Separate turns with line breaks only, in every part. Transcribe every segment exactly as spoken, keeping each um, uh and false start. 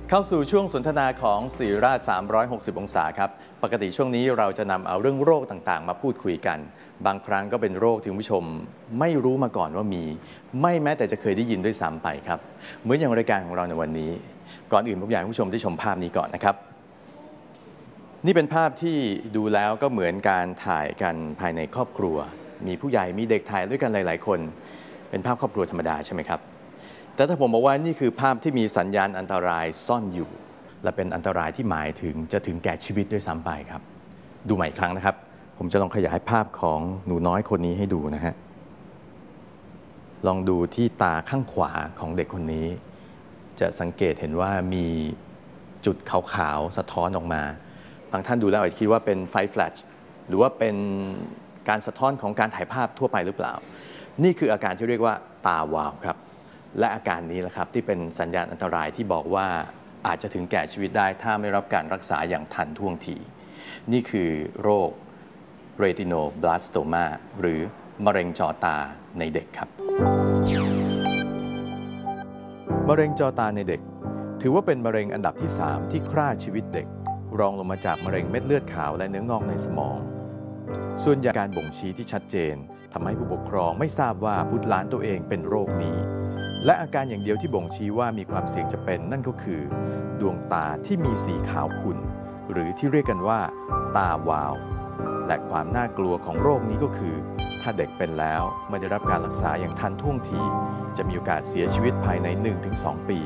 เข้าสู่ช่วงสนทนาของศิริราชสามร้อยหกสิบองศาครับปกติช่วงนี้เราจะนำเอาเรื่องโรคต่างๆมาพูดคุยกันบางครั้งก็เป็นโรคที่คุณผู้ชมไม่รู้มาก่อนว่ามีไม่แม้แต่จะเคยได้ยินด้วยซ้ำไปครับเหมือนอย่างรายการของเราในวันนี้ก่อนอื่นผมอยากให้ผู้ชมได้ชมภาพนี้ก่อนนะครับนี่เป็นภาพที่ดูแล้วก็เหมือนการถ่ายกันภายในครอบครัวมีผู้ใหญ่มีเด็กถ่ายด้วยกันหลายๆคนเป็นภาพครอบครัวธรรมดาใช่ไหมครับแต่ถ้าผมบอกว่านี่คือภาพที่มีสัญญาณอันตรายซ่อนอยู่และเป็นอันตรายที่หมายถึงจะถึงแก่ชีวิตด้วยซ้ำไปครับดูใหม่อีกครั้งนะครับผมจะลองขยายภาพของหนูน้อยคนนี้ให้ดูนะฮะลองดูที่ตาข้างขวาของเด็กคนนี้จะสังเกตเห็นว่ามีจุดขาวๆสะท้อนออกมาบางท่านดูแล้วอาจจะคิดว่าเป็นไฟแฟลชหรือว่าเป็นการสะท้อนของการถ่ายภาพทั่วไปหรือเปล่านี่คืออาการที่เรียกว่าตาวาวครับและอาการนี้แหละครับที่เป็นสัญญาณอันตรายที่บอกว่าอาจจะถึงแก่ชีวิตได้ถ้าไม่รับการรักษาอย่างทันท่วงทีนี่คือโรค retinoblastoma หรือมะเร็งจอตาในเด็กครับมะเร็งจอตาในเด็กถือว่าเป็นมะเร็งอันดับที่สามที่ฆ่าชีวิตเด็กรองลงมาจากมะเร็งเม็ดเลือดขาวและเนื้องอกในสมองส่วนใหญ่การบ่งชี้ที่ชัดเจนทำให้ผู้ปกครองไม่ทราบว่าบุตรหลานตัวเองเป็นโรคนี้และอาการอย่างเดียวที่บ่งชี้ว่ามีความเสี่ยงจะเป็นนั่นก็คือดวงตาที่มีสีขาวขุ่นหรือที่เรียกกันว่าตาวาวและความน่ากลัวของโรคนี้ก็คือถ้าเด็กเป็นแล้วไม่ได้รับการรักษาอย่างทันท่วงทีจะมีโอกาสเสียชีวิตภายใน หนึ่งถึงสอง ปี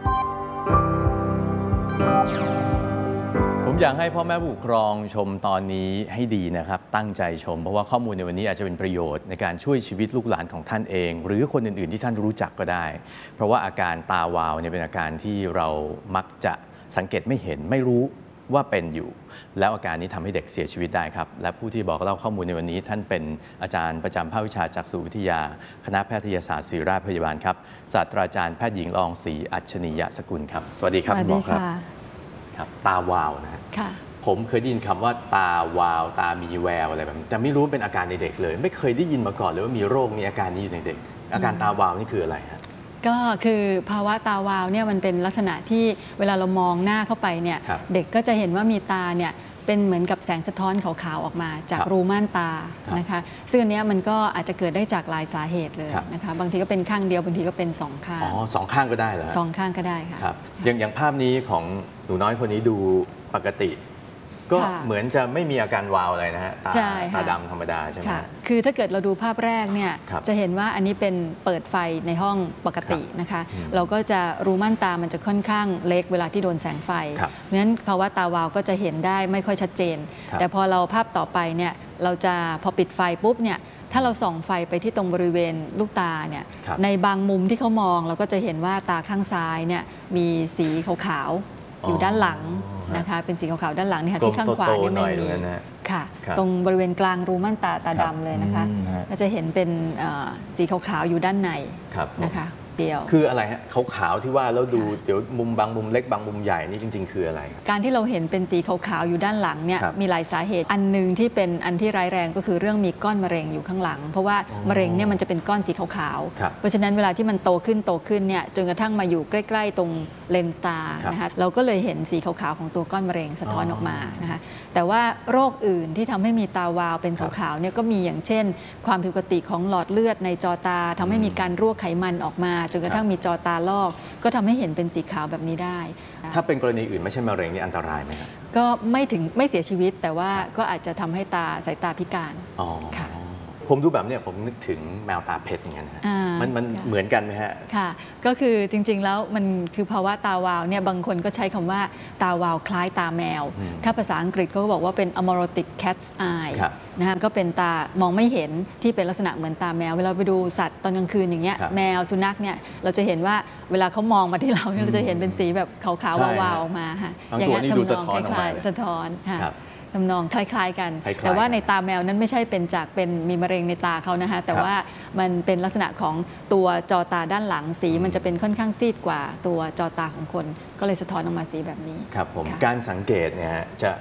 ผมอยากให้พ่อแม่ผู้ปกครองชมตอนนี้ให้ดีนะครับตั้งใจชมเพราะว่าข้อมูลในวันนี้อาจจะเป็นประโยชน์ในการช่วยชีวิตลูกหลานของท่านเองหรือคนอื่นๆที่ท่านรู้จักก็ได้เพราะว่าอาการตาวาวเนี่ยเป็นอาการที่เรามักจะสังเกตไม่เห็นไม่รู้ว่าเป็นอยู่แล้วอาการนี้ทำให้เด็กเสียชีวิตได้ครับและผู้ที่บอกเล่าข้อมูลในวันนี้ท่านเป็นอาจารย์ประจำภาควิชาจักษุวิทยาคณะแพทยศาสตร์ศิริราชพยาบาลครับศาสตราจารย์แพทย์หญิงละอองศรีอัจฉริยสกุลครับสวัสดีครับคุณหมอครับครับตาวาวนะฮะผมเคยได้ยินคำว่าตาวาวตามีแววอะไรแบบนี้แต่ไม่รู้เป็นอาการในเด็กเลยไม่เคยได้ยินมาก่อนเลยว่ามีโรคนี้อาการนี้อยู่ในเด็กอาการตาวาวนี่คืออะไรฮะ
ก็คือภาวะตาวาวเนี่ยมันเป็นลักษณะที่เวลาเรามองหน้าเข้าไปเนี่ยเด็กก็จะเห็นว่ามีตาเนี่ยเป็นเหมือนกับแสงสะท้อนขาวๆออกมาจากรูม่านตานะคะซึ่งอันนี้มันก็อาจจะเกิดได้จากหลายสาเหตุเลยนะคะบางทีก็เป็นข้างเดียวบางทีก็เป็นสองข้าง
อ๋อสองข้างก็ได้เหรอ
สองข้างก็ได้ค่ะ
ครับอย่างอย่างภาพนี้ของหนูน้อยคนนี้ดูปกติก็เหมือนจะไม่มีอาการวาวอะไรนะฮะตาตาดำธรรมดาใช่ไหม
คือถ้าเกิดเราดูภาพแรกเนี่ยจะเห็นว่าอันนี้เป็นเปิดไฟในห้องปกตินะคะเราก็จะรูม่านตามันจะค่อนข้างเล็กเวลาที่โดนแสงไฟเพราะฉะนั้นภาวะตาวาวก็จะเห็นได้ไม่ค่อยชัดเจนแต่พอเราภาพต่อไปเนี่ยเราจะพอปิดไฟปุ๊บเนี่ยถ้าเราส่องไฟไปที่ตรงบริเวณลูกตาเนี่ยในบางมุมที่เขามองเราก็จะเห็นว่าตาข้างซ้ายเนี่ยมีสีขาวๆอยู่ด้านหลังนะคะเป็นสีขาวๆด้านหลังนี่ค่ะที่ข้างขวาเนี่ยไม่มีค่ะตรงบริเวณกลางรูม่านตาตาดำเลยนะคะก็จะเห็นเป็นสีขาวๆอยู่ด้านในนะคะเดียว
คืออะไรฮะขาวๆที่ว่าแล้วดูเดี๋ยวมุมบางมุมเล็กบางมุมใหญ่นี่จริงๆคืออะไร
การที่เราเห็นเป็นสีขาวๆอยู่ด้านหลังเนี่ยมีหลายสาเหตุอันหนึ่งที่เป็นอันที่ร้ายแรงก็คือเรื่องมีก้อนมะเร็งอยู่ข้างหลังเพราะว่ามะเร็งเนี่ยมันจะเป็นก้อนสีขาวๆเพราะฉะนั้นเวลาที่มันโตขึ้นโตขึ้นเนี่ยจนกระทั่งมาอยู่ใกล้ๆตรงเลนส์ตานะคะเราก็เลยเห็นสีขาวๆของตัวก้อนมะเร็งสะท้อนออกมานะคะแต่ว่าโรคอื่นที่ทำให้มีตาวาวเป็นขาวๆเนี่ยก็มีอย่างเช่นความผิดปกติของหลอดเลือดในจอตาทำให้มีการรั่วไขมันออกมาจนกระทั่งมีจอตาลอกก็ทำให้เห็นเป็นสีขาวแบบนี้ได้
ถ้าเป็นกรณีอื่นไม่ใช่มะเร็งนี่อันตรายไหมครับ
ก็ไม่ถึงไม่เสียชีวิตแต่ว่าก็อาจจะทำให้ตาสายตาพิการ
อ๋อค่ะผมดูแบบนี้ผมนึกถึงแมวตาเพชรอย่างเงี้ยนะมันมันเหมือนกันไหมฮะ
ค่ะก็คือจริงๆแล้วมันคือภาวะตาวาวเนี่ยบางคนก็ใช้คำว่าตาวาวคล้ายตาแมวถ้าภาษาอังกฤษเขาก็บอกว่าเป็น amaurotic cat's eye นะคะก็เป็นตามองไม่เห็นที่เป็นลักษณะเหมือนตาแมวเวลาไปดูสัตว์ตอนกลางคืนอย่างเงี้ยแมวสุนัขเนี่ยเราจะเห็นว่าเวลาเขามองมาที่เราเนี่ยเราจะเห็นเป็นสีแบบขาวๆวาวๆออกมาค่ะ
อย่างนี้ทำนองคล้าย
ๆสะท้อนค่ะทำนองคล้ายๆกันแต่ว่าในตาแมวนั้นไม่ใช่เป็นจากเป็นมีมะเร็งในตาเขานะคะแต่ว่ามันเป็นลักษณะของตัวจอตาด้านหลังสีมันจะเป็นค่อนข้างซีดกว่าตัวจอตาของคนก็เลยสะท้อนออกมาสีแบบนี้
ครับผมการสังเกตเนี่ยจะ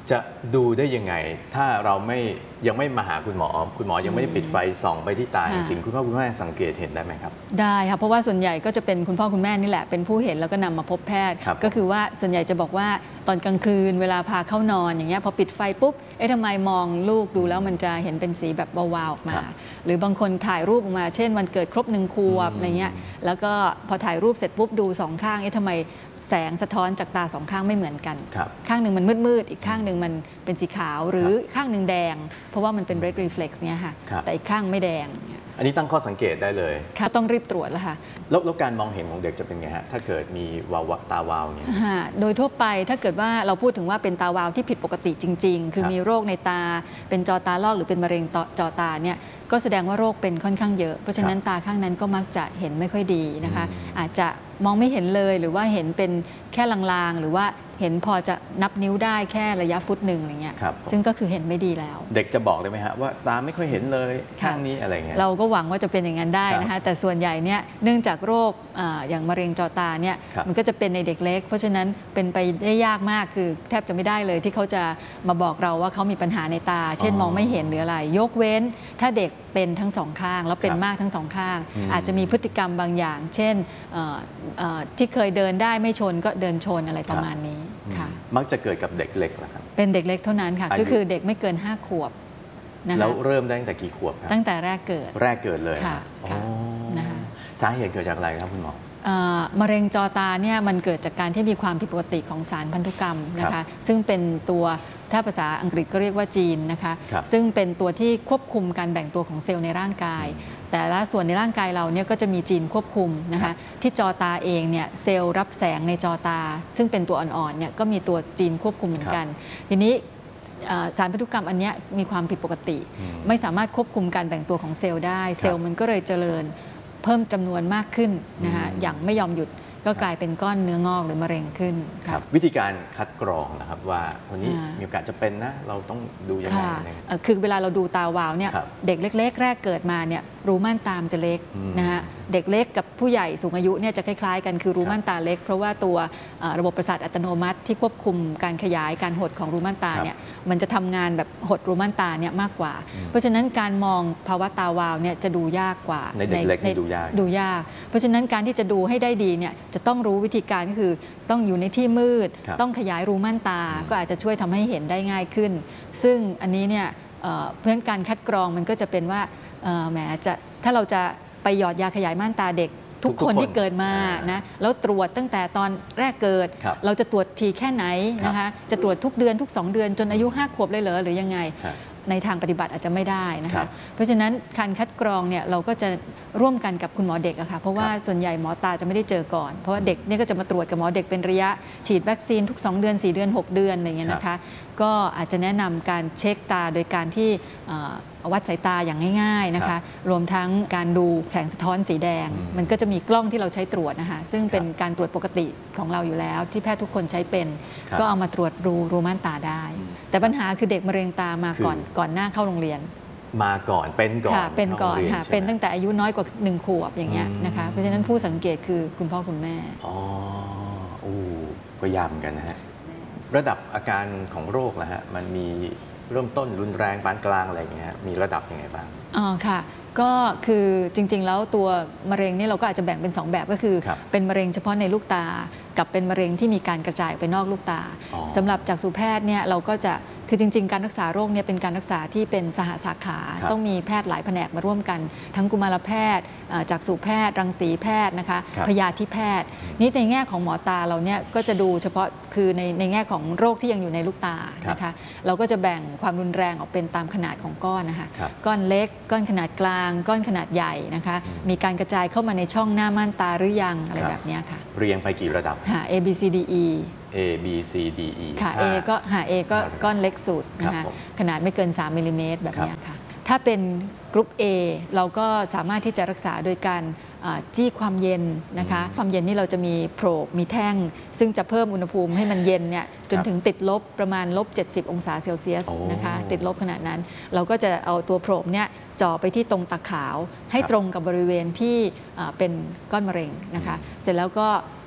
จะดูได้ยังไงถ้าเราไม่ยังไม่มาหาคุณหมอคุณหมอยังไม่ได้ปิดไฟส่องไปที่ตาจริงๆคุณพ่อคุณแม่สังเกตเห็นได้ไหมครับ
ได้ค่ะเพราะว่าส่วนใหญ่ก็จะเป็นคุณพ่อคุณแม่นี่แหละเป็นผู้เห็นแล้วก็นำมาพบแพทย์ก็คือว่าส่วนใหญ่จะบอกว่าตอนกลางคืนเวลาพาเข้านอนอย่างเงี้ยพอปิดไฟปุ๊บเอ๊ะทำไมมองลูกดูแล้วมันจะเห็นเป็นสีแบบวาวๆออกมาหรือบางคนถ่ายรูปออกมาเช่นวันเกิดครบหนึ่งขวบอะไรเงี้ยแล้วก็พอถ่ายรูปเสร็จปุ๊บดูสองข้างเอ๊ะทำไมแสงสะท้อนจากตาสองข้างไม่เหมือนกันข้างหนึ่งมันมืดๆอีกข้างหนึ่งมันเป็นสีขาวหรือข้างหนึ่งแดงเพราะว่ามันเป็น red reflex เนี่ยค่ะแต่อีกข้างไม่แดง
อันนี้ตั้งข้อสังเกตได้เลย
ค่ะต้องรีบตรวจแล้วค่ะ
แล้วการมองเห็นของเด็กจะเป็นไงฮะถ้าเกิดมีวาวตาวาวเนี่ย
โดยทั่วไปถ้าเกิดว่าเราพูดถึงว่าเป็นตาวาวที่ผิดปกติจริงๆคือมีโรคในตาเป็นจอตาลอกหรือเป็นมะเร็งจอตาเนี่ยก็แสดงว่าโรคเป็นค่อนข้างเยอะเพราะฉะนั้นตาข้างนั้นก็มักจะเห็นไม่ค่อยดีนะคะอาจจะมองไม่เห็นเลยหรือว่าเห็นเป็นแค่ลางๆหรือว่าเห็นพอจะนับนิ้วได้แค่ระยะฟุตหนึ่งอะไรเงี้ยซึ่งก็คือเห็นไม่ดีแล้ว
เด็กจะบอกได้ไหมฮะว่าตาไม่ค่อยเห็นเลยข้างนี้อะไรเงี้ย
เราก็หวังว่าจะเป็นอย่างนั้นได้นะคะแต่ส่วนใหญ่เนี่ยเนื่องจากโรคอย่างมะเร็งจอตาเนี่ยมันก็จะเป็นในเด็กเล็กเพราะฉะนั้นเป็นไปได้ยากมากคือแทบจะไม่ได้เลยที่เขาจะมาบอกเราว่าเขามีปัญหาในตาเช่นมองไม่เห็นหรืออะไรยกเว้นถ้าเด็กเป็นทั้งสองข้างแล้วเป็นมากทั้งสองข้างอาจจะมีพฤติกรรมบางอย่างเช่นที่เคยเดินได้ไม่ชนก็เดินชนอะไรประมาณนี้ค่ะ
มักจะเกิดกับเด็กเล็กเหรอครับ
เป็นเด็กเล็กเท่านั้นค่ะก็คือเด็กไม่เกินห้าขวบ
นะคะแล้วเริ่มได้ตั้งแต่กี่ขวบครับ
ตั้งแต่แรกเกิด
แรกเกิดเลย
ค่ะ
นะคะสาเหตุเกิดจากอะไรครับคุณหมอ
มะเร็งจอตาเนี่ยมันเกิดจากการที่มีความผิดปกติของสารพันธุกรรมนะคะซึ่งเป็นตัวถ้าภาษาอังกฤษก็เรียกว่าจีนนะคะซึ่งเป็นตัวที่ควบคุมการแบ่งตัวของเซลล์ในร่างกายแต่ละส่วนในร่างกายเราเนี่ยก็จะมีจีนควบคุมนะคะที่จอตาเองเนี่ยเซลล์รับแสงในจอตาซึ่งเป็นตัวอ่อนๆเนี่ยก็มีตัวจีนควบคุมเหมือนกันทีนี้สารพันธุกรรมอันนี้มีความผิดปกติไม่สามารถควบคุมการแบ่งตัวของเซลล์ได้เซลล์มันก็เลยเจริญเพิ่มจำนวนมากขึ้นนะคะอย่างไม่ยอมหยุดก็กลายเป็นก้อนเนื้องอกหรือมะเร็งขึ้น
ครับวิธีการคัดกรองนะครับว่าคนนี้มีโอกาสจะเป็นนะเราต้องดูยังไง
คือเวลาเราดูตาวาวเนี่ยเด็กเล็กๆแรกเกิดมาเนี่ยรูม่านตามจะเล็กนะฮะเด็กเล็กกับผู้ใหญ่สูงอายุเนี่ยจะคล้ายๆกันคือรูม่านตาเล็กเพราะว่าตัวระบบประสาทอัตโนมัติที่ควบคุมการขยายการหดของรูม่านตาเนี่ยมันจะทำงานแบบหดรูม่านตาเนี่ยมากกว่าเพราะฉะนั้นการมองภาวะตาวาวเนี่ยจะดูยากกว่า
ในเด็กเล็กดูยาก
ดูยากเพราะฉะนั้นการที่จะดูให้ได้ดีเนี่ยจะต้องรู้วิธีการก็คือต้องอยู่ในที่มืดต้องขยายรูม่านตาก็อาจจะช่วยทำให้เห็นได้ง่ายขึ้นซึ่งอันนี้เนี่ยเพื่อการคัดกรองมันก็จะเป็นว่าแหมจะถ้าเราจะไปหยอดยาขยายม่านตาเด็กทุกคนที่เกิดมานะแล้วตรวจตั้งแต่ตอนแรกเกิดเราจะตรวจทีแค่ไหนนะคะจะตรวจทุกเดือนทุกสองเดือนจนอายุห้าขวบเลยเหรอหรือยังไงในทางปฏิบัติอาจจะไม่ได้นะคะเพราะฉะนั้นการคัดกรองเนี่ยเราก็จะร่วมกันกับคุณหมอเด็กอะค่ะเพราะว่าส่วนใหญ่หมอตาจะไม่ได้เจอก่อนเพราะว่าเด็กเนี่ยก็จะมาตรวจกับหมอเด็กเป็นระยะฉีดวัคซีนทุกสองเดือนสี่เดือนหกเดือนอะไรเงี้ยนะคะก็อาจจะแนะนำการเช็คตาโดยการที่วัดสายตาอย่างง่ายๆนะคะรวมทั้งการดูแสงสะท้อนสีแดงมันก็จะมีกล้องที่เราใช้ตรวจนะคะซึ่งเป็นการตรวจปกติของเราอยู่แล้วที่แพทย์ทุกคนใช้เป็นก็เอามาตรวจรูรูม่านตาได้แต่ปัญหาคือเด็กมะเร็งตามาก่อนก่อนหน้าเข้าโรงเรียน
มาก่อนเป็นก่อน
ค่ะเป็นก่อนค่ะเป็นตั้งแต่อายุน้อยกว่าหนึ่งขวบอย่างเงี้ยนะคะเพราะฉะนั้นผู้สังเกตคือคุณพ่อคุณแม่
อ๋อโอ้ก็ยากเหมือนกันนะฮะระดับอาการของโรคนะฮะมันมีเริ่มต้นรุนแรงปานกลางอะไรอย่างเงี้ยมีระดับยังไงบ้าง
อ๋อค่ะก็คือจริงๆแล้วตัวมะเร็งนี่เราก็อาจจะแบ่งเป็นสองแบบก็คือเป็นมะเร็งเฉพาะในลูกตากับเป็นมะเร็งที่มีการกระจายไปนอกลูกตาสำหรับจักษุแพทย์เนี่ยเราก็จะคือจริงๆการรักษาโรคเนี่ยเป็นการรักษาที่เป็นสหสาขาต้องมีแพทย์หลายแผนกมาร่วมกันทั้งกุมารแพทย์จักษุแพทย์รังสีแพทย์นะคะพยาธิแพทย์นี่ในแง่ของหมอตาเราเนี่ยก็จะดูเฉพาะคือในในแง่ของโรคที่ยังอยู่ในลูกตานะคะเราก็จะแบ่งความรุนแรงออกเป็นตามขนาดของก้อนนะคะก้อนเล็กก้อนขนาดกลางก้อนขนาดใหญ่นะคะมีการกระจายเข้ามาในช่องหน้าม่านตาหรือยังอะไรแบบนี้ค่ะ
เรียงไปกี่ระดับ
A B C D E
A B C D E
ค่ะ A ก็หา A ก็ก้อนเล็กสุดนะคะขนาดไม่เกินสามมิลลิเมตรแบบนี้ค่ะถ้าเป็นกรุ๊ป A เราก็สามารถที่จะรักษาโดยการจี้ความเย็นนะคะความเย็นนี่เราจะมีโพรบมีแท่งซึ่งจะเพิ่มอุณหภูมิให้มันเย็นเนี่ยจนถึงติดลบประมาณลบเจ็ดสิบองศาเซลเซียสนะคะติดลบขนาดนั้นเราก็จะเอาตัวโพรบเนี่ยจ่อไปที่ตรงตาขาวให้ตรงกับบริเวณที่เป็นก้อนมะเร็งนะคะเสร็จแล้วก็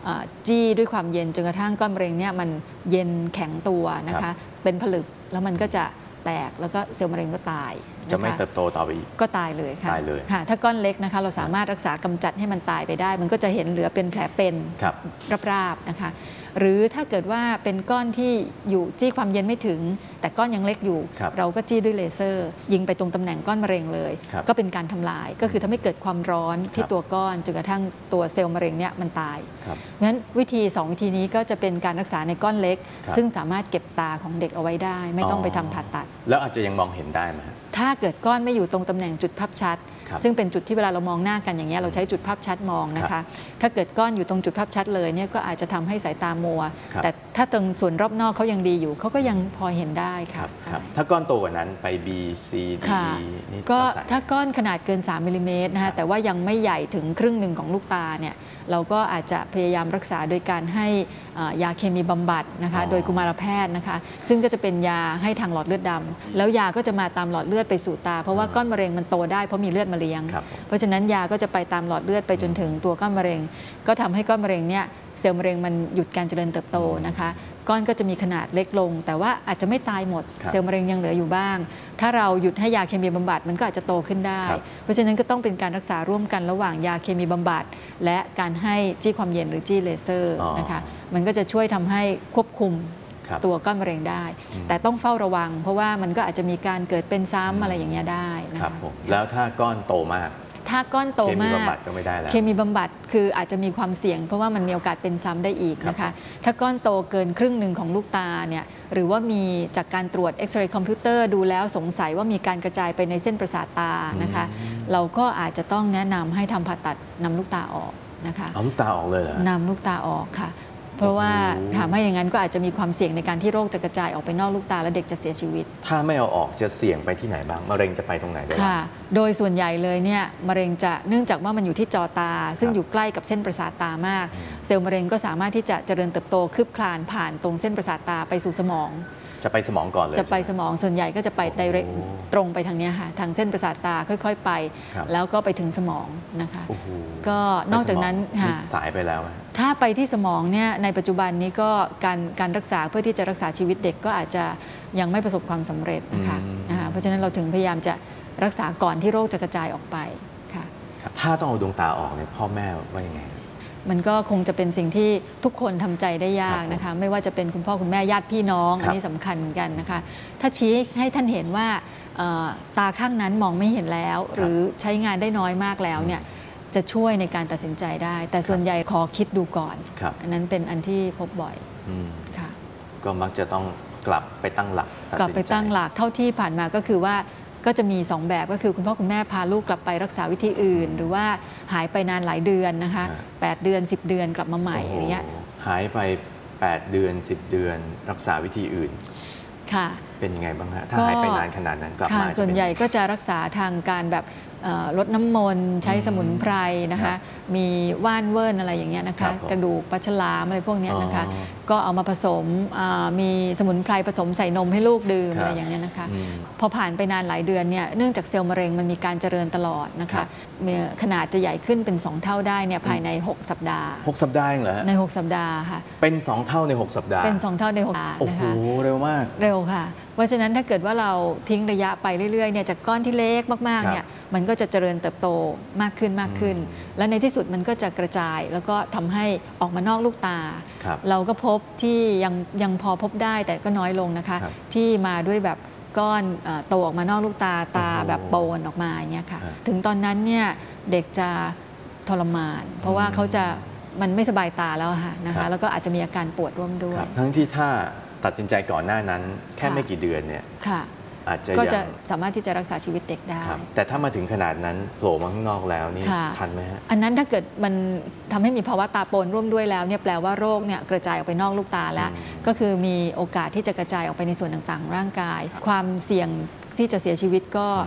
จี้ด้วยความเย็นจนกระทั่งก้อนมะเร็งเนี่ยมันเย็นแข็งตัวนะคะเป็นผลึกแล้วมันก็จะแตกแล้วก็เซลล์มะเร็งก็ตาย
จะไม่เติบโตต่อไปอีก
ก็ตายเลยค่ะ
ตายเลย
ถ้าก้อนเล็กนะคะเราสามารถรักษากำจัดให้มันตายไปได้มันก็จะเห็นเหลือเป็นแผลเป็นราบๆนะคะหรือถ้าเกิดว่าเป็นก้อนที่อยู่จี้ความเย็นไม่ถึงแต่ก้อนยังเล็กอยู่เราก็จี้ด้วยเลเซอร์ยิงไปตรงตำแหน่งก้อนมะเร็งเลยก็เป็นการทำลายก็คือทำให้เกิดความร้อนที่ตัวก้อนจนกระทั่งตัวเซลล์มะเร็งเนี่ยมันตายเพราะฉะนั้นวิธีสองวิธีนี้ก็จะเป็นการรักษาในก้อนเล็กซึ่งสามารถเก็บตาของเด็กเอาไว้ได้ไม่ต้องไปทำผ่าตัด
แล้วอาจจะยังมองเห็นได้ไหม
ถ้าเกิดก้อนไม่อยู่ตรงตำแหน่งจุดภาพชัดซึ่งเป็นจุดที่เวลาเรามองหน้ากันอย่างเงี้ยเราใช้จุดภาพชัดมองนะคะถ้าเกิดก้อนอยู่ตรงจุดภาพชัดเลยเนี่ยก็อาจจะทำให้สายตามัวแต่ถ้าตรงส่วนรอบนอกเขายังดีอยู่เขาก็ยังพอเห็นได้ค่ะ
ถ้าก้อนโตกว่านั้นไป B C D
นี่ก็ถ้าก้อนขนาดเกินสามมิลลิเมตรนะคะแต่ว่ายังไม่ใหญ่ถึงครึ่งหนึ่งของลูกตาเนี่ยเราก็อาจจะพยายามรักษาโดยการให้ยาเคมีบำบัดนะคะโดยกุมารแพทย์นะคะซึ่งก็จะเป็นยาให้ทางหลอดเลือดดำแล้วยาก็จะมาตามหลอดเลือดไปสู่ตาเพราะว่าก้อนมะเร็งมันโตได้เพราะมีเลือดมาเลี้ยงเพราะฉะนั้นยาก็จะไปตามหลอดเลือดไปจนถึงตัวก้อนมะเร็งก็ทำให้ก้อนมะเร็งเนี่ยเซลล์มะเร็งมันหยุดการเจริญเติบโตนะคะก้อนก็จะมีขนาดเล็กลงแต่ว่าอาจจะไม่ตายหมดเซลล์มะเร็งยังเหลืออยู่บ้างถ้าเราหยุดให้ยาเคมีบำบัดมันก็อาจจะโตขึ้นได้เพราะฉะนั้นก็ต้องเป็นการรักษาร่วมกันระหว่างยาเคมีบำบัดและการให้จี้ความเย็นหรือจี้เลเซอร์นะคะมันก็จะช่วยทำให้ควบคุมตัวก้อนมะเร็งได้แต่ต้องเฝ้าระวังเพราะว่ามันก็อาจจะมีการเกิดเป็นซ้ำอะไรอย่างเงี้ยได้นะคะ
แล้วถ้าก้อนโตมาก
ถ้าก้อนโตมากเคมี
บำบัดก็ไม่ได้แล้ว
เคมีบำบัดคืออาจจะมีความเสี่ยงเพราะว่ามันมีโอกาสเป็นซ้ำได้อีกนะคะถ้าก้อนโตเกินครึ่งหนึ่งของลูกตาเนี่ยหรือว่ามีจากการตรวจเอ็กซเรย์คอมพิวเตอร์ดูแล้วสงสัยว่ามีการกระจายไปในเส้นประสาทตานะคะเราก็อาจจะต้องแนะนำให้ทำผ่าตัดนำลูกตาออกนะคะ
เอาลูกตาออกเลยเหรอน
ำลูกตาออกค่ะเพราะว่าถามว่าอย่างนั้นก็อาจจะมีความเสี่ยงในการที่โรคจะกระจายออกไปนอกลูกตาและเด็กจะเสียชีวิต
ถ้าไม่เอาออกจะเสี่ยงไปที่ไหนบ้างมะเร็งจะไปตรงไหนได้
ค่ะโดยส่วนใหญ่เลยเนี่ยมะเร็งจะเนื่องจากว่ามันอยู่ที่จอตาซึ่งอยู่ใกล้กับเส้นประสาทตามากเซลล์มะเร็งก็สามารถที่จะเจริญเติบโตคืบคลานผ่านตรงเส้นประสาทตาไปสู่สมอง
จะไปสมองก่อนเลย
จะไปสมองส่วนใหญ่ก็จะไปตรงไปทางนี้ค่ะทางเส้นประสาทตาค่อยๆไปแล้วก็ไปถึงสมองนะคะก็นอกจากนั้นค่ะ
สายไปแล้ว
ถ้าไปที่สมองเนี่ยในปัจจุบันนี้ก็การการรักษาเพื่อที่จะรักษาชีวิตเด็กก็อาจจะยังไม่ประสบความสำเร็จนะคะนะคะเพราะฉะนั้นเราถึงพยายามจะรักษาก่อนที่โรคจะกระจายออกไปค่ะ
ถ้าต้องเอาดวงตาออกเนี่ยพ่อแม่ว่ายังไง
มันก็คงจะเป็นสิ่งที่ทุกคนทำใจได้ยากนะคะไม่ว่าจะเป็นคุณพ่อคุณแม่ญาติพี่น้องอันนี้สำคัญกันนะคะถ้าชี้ให้ท่านเห็นว่าตาข้างนั้นมองไม่เห็นแล้วหรือใช้งานได้น้อยมากแล้วเนี่ยจะช่วยในการตัดสินใจได้แต่ส่วนใหญ่ขอคิดดูก่อนอันนั้นเป็นอันที่พบบ่อยค่ะ
ก็มักจะต้องกลับไปตั้งหลัก
กลับไปตั้งหลักเท่าที่ผ่านมาก็คือว่าก็จะมีสองแบบก็คือคุณพ่อคุณแม่พาลูกกลับไปรักษาวิธีอื่นหรือว่าหายไปนานหลายเดือนนะคะแปดเดือนสิบเดือนกลับมาใหม่อะไรเงี้ย
หายไปแปดเดือนสิบเดือนรักษาวิธีอื่น
ค่ะ
เป็นยังไงบ้างฮะถ้าหายไปนานขนาดนั้นกลับมา
ส่วนใหญ่ก็จะรักษาทางการแบบลดน้ำมนต์ใช้สมุนไพรนะคะมีว่านเวิร์นอะไรอย่างเงี้ยนะคะกระดูกปลาฉลามอะไรพวกนี้นะคะก็เอามาผสมมีสมุนไพรผสมใส่นมให้ลูกดื่มอะไรอย่างเงี้ยนะคะพอผ่านไปนานหลายเดือนเนี่ยเนื่องจากเซลล์มะเร็งมันมีการเจริญตลอดนะคะขนาดจะใหญ่ขึ้นเป็นสองเท่าได้เนี่ยภายในหกสัปดาห์
หกสัปดาห์เหรอ
ในหกสัปดาห์ค่ะ
เป็นสองเท่าในหกสัปดาห์
เป็นสองเท่าในหกสัปดาห์
โอ้โหเร็วมาก
เร็วค่ะเพราะฉะนั้นถ้าเกิดว่าเราทิ้งระยะไปเรื่อยๆเนี่ยจากก้อนที่เล็กมากๆเนี่ยมันก็จะเจริญเติบโตมากขึ้นมากขึ้นและในที่สุดมันก็จะกระจายแล้วก็ทำให้ออกมานอกลูกตาเราก็พบที่ยังยังพอพบได้แต่ก็น้อยลงนะคะที่มาด้วยแบบก้อนโตออกมานอกลูกตาตาแบบโปนออกมาอย่างเงี้ยค่ะถึงตอนนั้นเนี่ยเด็กจะทรมานเพราะว่าเขาจะมันไม่สบายตาแล้วค่ะนะคะแล้วก็อาจจะมีอาการปวดร่วมด้วย
ทั้งที่ถ้าตัดสินใจก่อนหน้านั้นแค่ไม่กี่เดือนเนี่ยอาจจะ
ก็จะสามารถที่จะรักษาชีวิตเด็กได้
แต่ถ้ามาถึงขนาดนั้นโผล่มาข้างนอกแล้วนี่ทันไหมฮะ
อันนั้นถ้าเกิดมันทำให้มีภาวะตาโปนร่วมด้วยแล้วเนี่ยแปลว่าโรคเนี่ยกระจายออกไปนอกลูกตาแล้วก็คือมีโอกาสที่จะกระจายออกไปในส่วนต่างๆร่างกายความเสี่ยงที่จะเสียชีวิตก็